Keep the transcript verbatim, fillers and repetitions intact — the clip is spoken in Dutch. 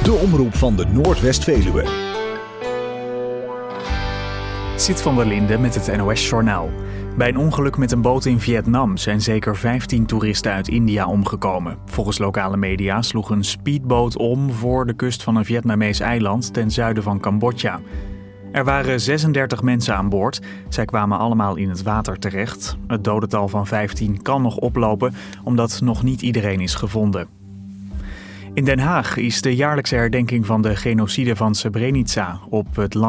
De omroep van de Noordwest-Veluwe. Zit van der Linden met het N O S-journaal. Bij een ongeluk met een boot in Vietnam zijn zeker vijftien toeristen uit India omgekomen. Volgens lokale media sloeg een speedboot om voor de kust van een Vietnamees eiland ten zuiden van Cambodja. Er waren zesendertig mensen aan boord. Zij kwamen allemaal in het water terecht. Het dodental van vijftien kan nog oplopen, omdat nog niet iedereen is gevonden. In Den Haag is de jaarlijkse herdenking van de genocide van Srebrenica op het land.